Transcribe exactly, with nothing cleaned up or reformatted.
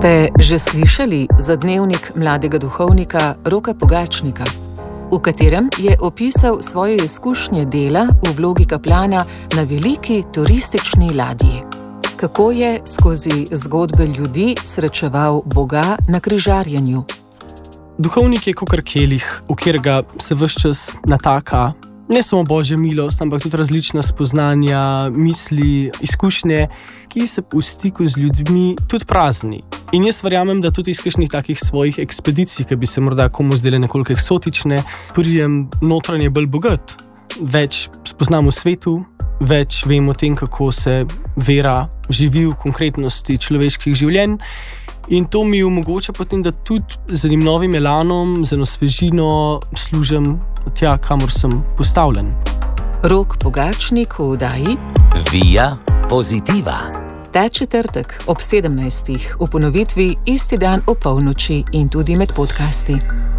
Ste že slišali za dnevnik mladega duhovnika Roka Pogačnika, v katerem je opisal svoje izkušnje dela v vlogi kaplana na veliki turistični ladji? Kako je skozi zgodbe ljudi srečeval Boga na križarjenju? Duhovnik je kakor kelih, v katerega se ves čas nataka ne samo božja milost, ampak tudi različna spoznanja, misli, izkušnje, ki se v stiku z ljudmi tudi prazni. In jaz verjamem, da tudi iz kakšnih takih svojih ekspedicij, ki bi se morda komu zdele nekoliko eksotične, pridem notranje bolj bogat. Več spoznam v svetu, več vem o tem, kako se vera živi v konkretnosti človeških življenj. In to mi omogoča potem, da tudi z enim novim elanom, z eno svežino služim tja, kamor sem postavljen. Rok Pogačnik v oddaji Via Positiva. Ta četrtek ob sedemnajstih v ponovitvi isti dan ob polnoči in tudi med podcasti.